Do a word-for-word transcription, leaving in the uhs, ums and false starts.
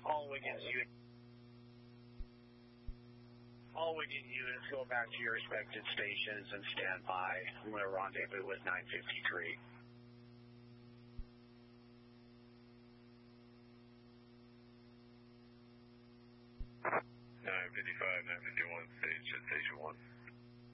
All Wiggins units. All Wiggins units, go back to your respective stations and stand by. I'm going to rendezvous with nine fifty-three. nine fifty-five, nine fifty-one, stage at station one.